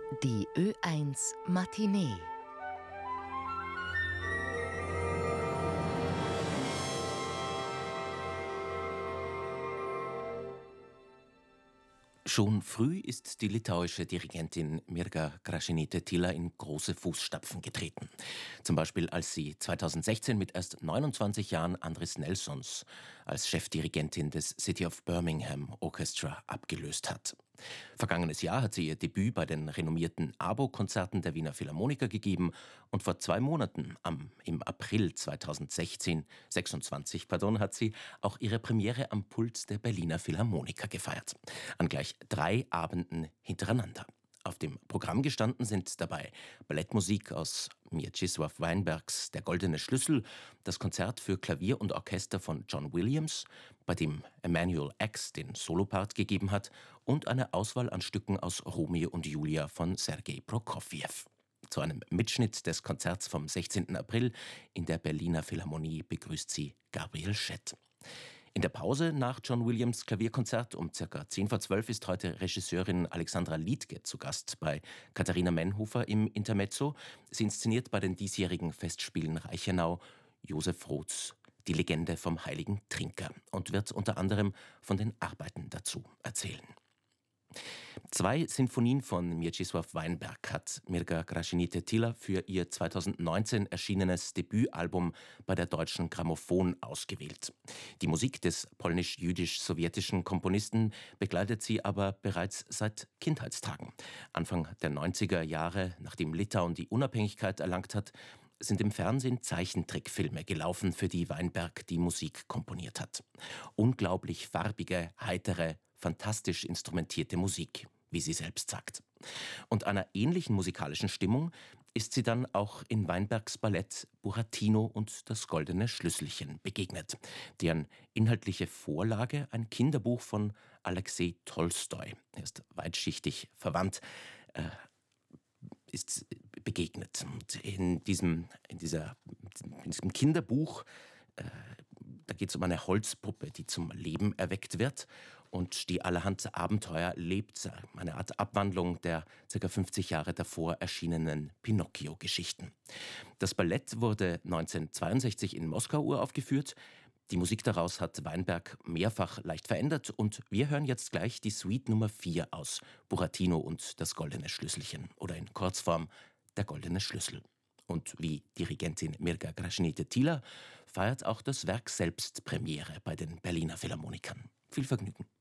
Die Ö1 Matinee. Schon früh ist die litauische Dirigentin Mirga Gražinytė-Tyla in große Fußstapfen getreten. Zum Beispiel als sie 2016 mit erst 29 Jahren Andris Nelsons als Chefdirigentin des City of Birmingham Orchestra abgelöst hat. Vergangenes Jahr hat sie ihr Debüt bei den renommierten ABO-Konzerten der Wiener Philharmoniker gegeben und vor 2 Monaten, im April 2026, hat sie auch ihre Premiere am Pult der Berliner Philharmoniker gefeiert. An gleich 3 Abenden hintereinander. Auf dem Programm gestanden sind dabei Ballettmusik aus Mieczysław Weinbergs Der goldene Schlüssel, das Konzert für Klavier und Orchester von John Williams, bei dem Emanuel X den Solopart gegeben hat, und eine Auswahl an Stücken aus Romeo und Julia von Sergei Prokofjew. Zu einem Mitschnitt des Konzerts vom 16. April in der Berliner Philharmonie begrüßt sie Gabriel Schett. In der Pause nach John Williams Klavierkonzert um ca. 11:10 ist heute Regisseurin Alexandra Liedtke zu Gast bei Katharina Menhofer im Intermezzo. Sie inszeniert bei den diesjährigen Festspielen Reichenau Josef Roths Die Legende vom heiligen Trinker und wird unter anderem von den Arbeiten dazu erzählen. 2 Sinfonien von Mieczysław Weinberg hat Mirga Gražinytė-Tyla für ihr 2019 erschienenes Debütalbum bei der Deutschen Grammophon ausgewählt. Die Musik des polnisch-jüdisch-sowjetischen Komponisten begleitet sie aber bereits seit Kindheitstagen. Anfang der 90er Jahre, nachdem Litauen die Unabhängigkeit erlangt hat, sind im Fernsehen Zeichentrickfilme gelaufen, für die Weinberg die Musik komponiert hat. Unglaublich farbige, heitere, fantastisch instrumentierte Musik, wie sie selbst sagt. Und einer ähnlichen musikalischen Stimmung ist sie dann auch in Weinbergs Ballett Buratino und das goldene Schlüsselchen begegnet, deren inhaltliche Vorlage ein Kinderbuch von Alexei Tolstoi, er ist weitschichtig verwandt, ist begegnet. Und in diesem Kinderbuch, da geht es um eine Holzpuppe, die zum Leben erweckt wird und die allerhand Abenteuer lebt, eine Art Abwandlung der ca. 50 Jahre davor erschienenen Pinocchio-Geschichten. Das Ballett wurde 1962 in Moskau uraufgeführt. Die Musik daraus hat Weinberg mehrfach leicht verändert und wir hören jetzt gleich die Suite Nummer 4 aus Buratino und das goldene Schlüsselchen oder in Kurzform Der goldene Schlüssel. Und wie Dirigentin Mirga Gražinytė-Tyla feiert auch das Werk selbst Premiere bei den Berliner Philharmonikern. Viel Vergnügen.